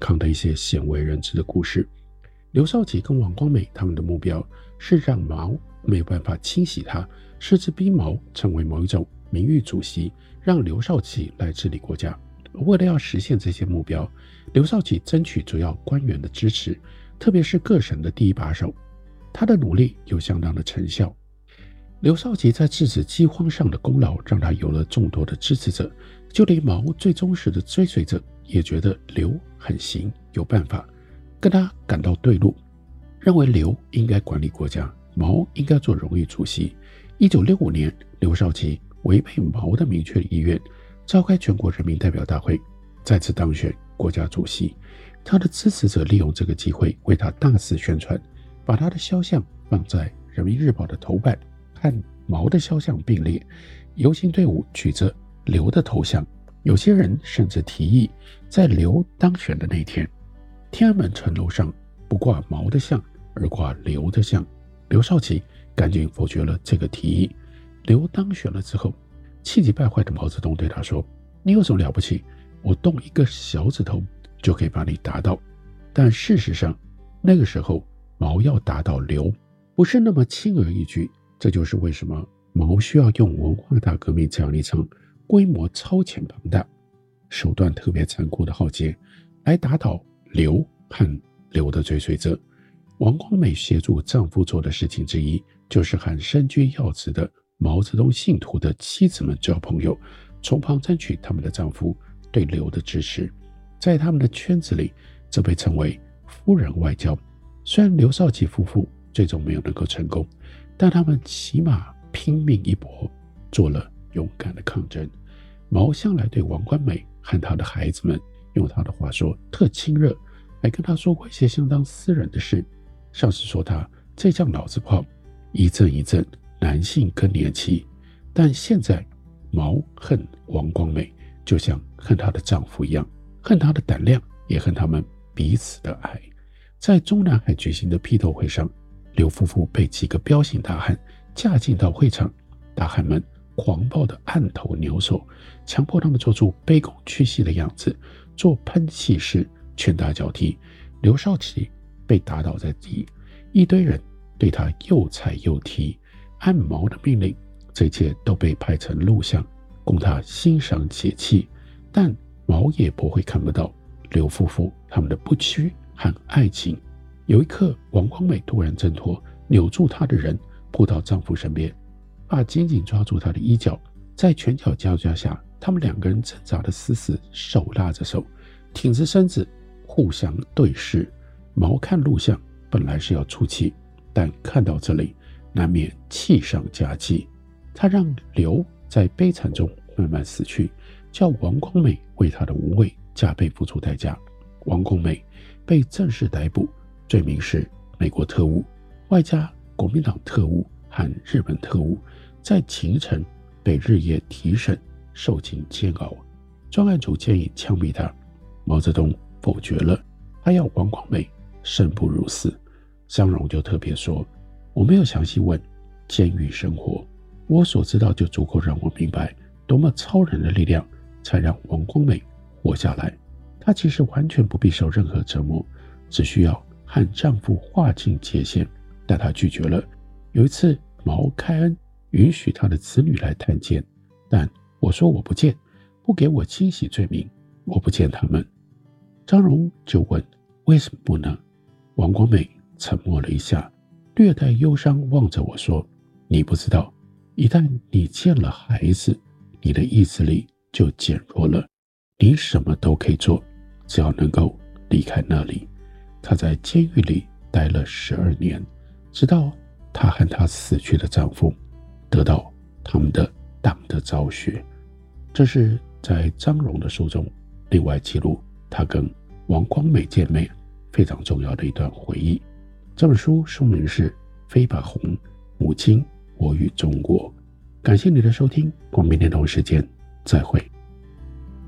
抗的一些鲜为人知的故事。刘少奇跟王光美他们的目标是让毛没有办法清洗他，甚至逼毛成为某一种名誉主席，让刘少奇来治理国家。为了要实现这些目标，刘少奇争取主要官员的支持，特别是各省的第一把手，他的努力有相当的成效。刘少奇在制止饥荒上的功劳让他有了众多的支持者，就连毛最忠实的追随者也觉得刘很行，有办法，跟他感到对路，认为刘应该管理国家，毛应该做荣誉主席。1965年，刘少奇违背毛的明确意愿，召开全国人民代表大会，再次当选国家主席。他的支持者利用这个机会为他大肆宣传，把他的肖像放在人民日报的头版，和毛的肖像并列，游行队伍举着刘的头像。有些人甚至提议在刘当选的那天，天安门城楼上不挂毛的像，而挂刘的像。刘少奇赶紧否决了这个提议。刘当选了之后，气急败坏的毛泽东对他说，你有什么了不起，我动一个小指头就可以把你打倒。但事实上那个时候毛要打倒刘不是那么轻而易举，这就是为什么毛需要用文化大革命这样一场规模超前庞大、手段特别残酷的浩劫来打倒刘和刘的追随者。王光美协助丈夫做的事情之一，就是和身居要职的毛泽东信徒的妻子们交朋友，从旁争取他们的丈夫对刘的支持。在他们的圈子里，这被称为夫人外交。虽然刘少奇夫妇最终没有能够成功，但他们起码拼命一搏，做了勇敢的抗争。毛向来对王光美和他的孩子们，用他的话说特亲热，还跟他说过一些相当私人的事，像是说他这将老子炮一阵一阵男性更年期。但现在毛恨王光美，就像恨她的丈夫一样，恨她的胆量，也恨他们彼此的爱。在中南海举行的批斗会上，刘夫妇被几个彪形大汉架进到会场，大汉们狂暴的按头扭手，强迫他们做出卑躬屈膝的样子，做喷气式拳打脚踢。刘少奇被打倒在地，一堆人对他又踩又踢。按毛的命令，这一切都被拍成录像，供他欣赏解气。但毛也不会看不到刘夫妇他们的不屈和爱情。有一刻，王光美突然挣脱，扭住她的人扑到丈夫身边，把紧紧抓住他的衣角。在拳脚交加下，他们两个人挣扎得死死，手拉着手，挺直身子，互相对视。毛看录像本来是要出气，但看到这里难免气上加气。他让刘在悲惨中慢慢死去，叫王光美为他的无畏加倍付出代价。王光美被正式逮捕，罪名是美国特务，外加国民党特务和日本特务，在秦城被日夜提审，受尽煎熬。专案组建议枪毙他，毛泽东否决了，他要王光美生不如死。张荣就特别说，我没有详细问监狱生活，我所知道就足够让我明白多么超人的力量才让王光美活下来。她其实完全不必受任何折磨，只需要和丈夫划清界限，但她拒绝了。有一次毛开恩允许他的子女来探监，但我说我不见，不给我清洗罪名，我不见他们。张荣就问为什么不呢？王光美沉默了一下，略带忧伤望着我说，你不知道，一旦你见了孩子，你的意志力就减弱了，你什么都可以做，只要能够离开那里。她在监狱里待了12年，直到她和她死去的丈夫得到他们的党的昭雪。这是在张荣的书中另外记录她跟王光美见面非常重要的一段回忆。这本书书名是《飞吧红母亲，我与中国》。感谢你的收听，我们明天同一时间再会。